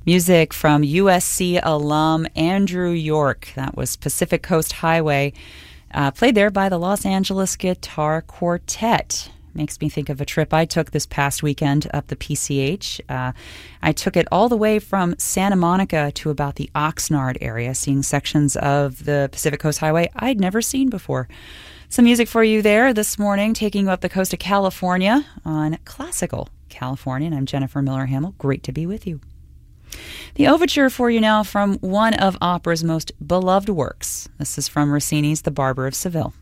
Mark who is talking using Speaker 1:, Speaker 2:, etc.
Speaker 1: Music from USC alum Andrew York. That was Pacific Coast Highway, played there by the Los Angeles Guitar Quartet. Makes me think of a trip I took this past weekend up the PCH. I took it all the way from Santa Monica to about the Oxnard area, seeing sections of the Pacific Coast Highway I'd never seen before. Some music for you there this morning, taking you up the coast of California on Classical California. And I'm Jennifer Miller-Hamill. Great to be with you. The overture for you now from one of opera's most beloved works. This is from Rossini's The Barber of Seville.